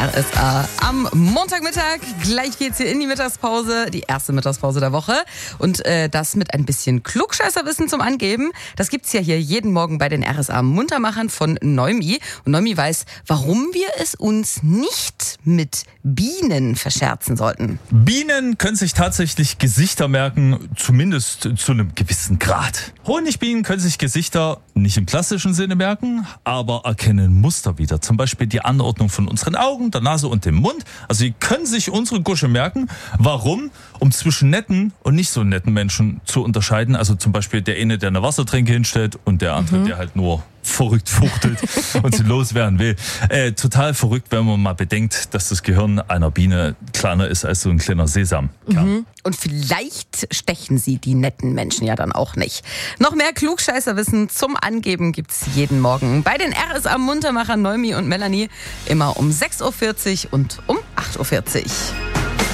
RSA am Montagmittag. Gleich geht's hier in die Mittagspause, die erste Mittagspause der Woche. Und das mit ein bisschen Klugscheißerwissen zum Angeben. Das gibt's ja hier jeden Morgen bei den RSA Muntermachern von Neumi. Und Neumi weiß, warum wir es uns nicht mit Bienen verscherzen sollten. Bienen können sich tatsächlich Gesichter merken, zumindest zu einem gewissen Grad. Honigbienen können sich Gesichter nicht im klassischen Sinne merken, aber erkennen Muster wieder. Zum Beispiel die Anordnung von unseren Augen, der Nase und dem Mund. Also sie können sich unsere Gusche merken. Warum? Um zwischen netten und nicht so netten Menschen zu unterscheiden. Also zum Beispiel der eine, der eine Wassertränke hinstellt und der andere, der halt nur verrückt fuchtelt und sie loswerden will. Total verrückt, wenn man mal bedenkt, dass das Gehirn einer Biene kleiner ist als so ein kleiner Sesamkern. Und vielleicht stechen sie die netten Menschen ja dann auch nicht. Noch mehr Klugscheißerwissen zum Angeben gibt's jeden Morgen bei den RSA Muntermachern Neumi und Melanie. Immer um 6.40 Uhr und um 8.40 Uhr.